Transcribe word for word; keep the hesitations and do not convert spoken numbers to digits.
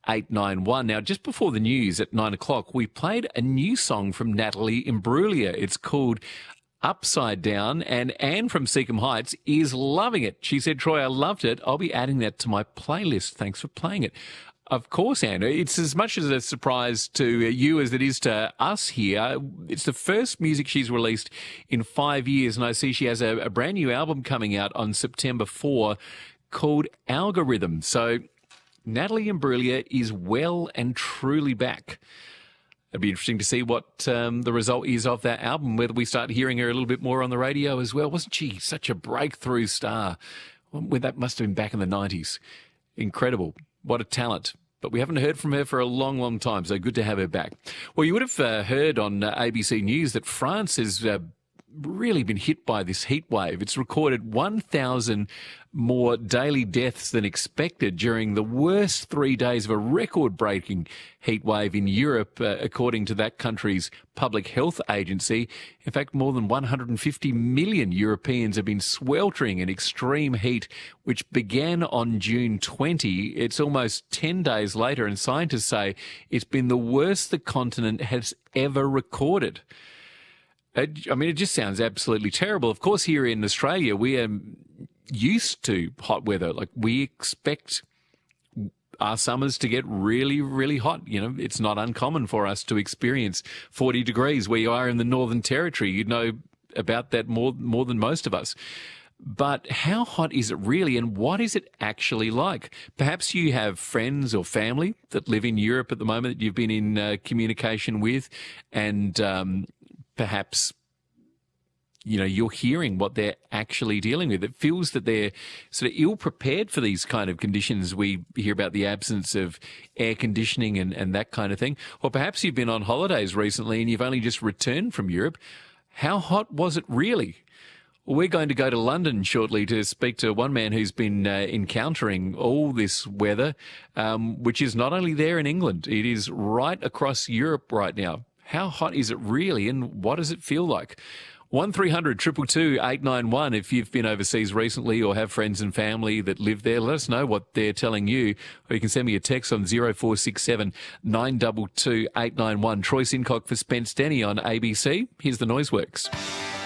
eight nine one. Now, just before the news at nine o'clock, we played a new song from Natalie Imbruglia. It's called Upside Down, and Anne from Seacombe Heights is loving it. She said, Troy, I loved it. I'll be adding that to my playlist. Thanks for playing it. Of course, Anne. It's as much as a surprise to you as it is to us here. It's the first music she's released in five years, and I see she has a, a brand new album coming out on September fourth called Algorithm. So Natalie Imbruglia is well and truly back. It'd be interesting to see what um, the result is of that album, whether we start hearing her a little bit more on the radio as well. Wasn't she such a breakthrough star? Well, that must have been back in the nineties. Incredible. What a talent. But we haven't heard from her for a long, long time, so good to have her back. Well, you would have uh, heard on uh, A B C News that France has uh, really been hit by this heat wave. It's recorded one thousand more daily deaths than expected during the worst three days of a record-breaking heat wave in Europe, uh, according to that country's public health agency. In fact, more than one hundred fifty million Europeans have been sweltering in extreme heat, which began on June twentieth. It's almost ten days later, and scientists say it's been the worst the continent has ever recorded. I mean, it just sounds absolutely terrible. Of course, here in Australia, we are used to hot weather. Like, we expect our summers to get really, really hot. You know, it's not uncommon for us to experience forty degrees where you are in the Northern Territory. You know about that more, more than most of us. But how hot is it really, and what is it actually like? Perhaps you have friends or family that live in Europe at the moment that you've been in uh, communication with, and um, perhaps, you know, you're hearing what they're actually dealing with. It feels that they're sort of ill-prepared for these kind of conditions. We hear about the absence of air conditioning and, and that kind of thing. Or perhaps you've been on holidays recently and you've only just returned from Europe. How hot was it really? Well, we're going to go to London shortly to speak to one man who's been uh, encountering all this weather, um, which is not only there in England, it is right across Europe right now. How hot is it really, and what does it feel like? one three hundred two two two eight nine one if you've been overseas recently or have friends and family that live there. Let us know what they're telling you. Or you can send me a text on zero four six seven nine two two eight nine one. Troy Sincock for Spence Denny on A B C. Here's the Noiseworks.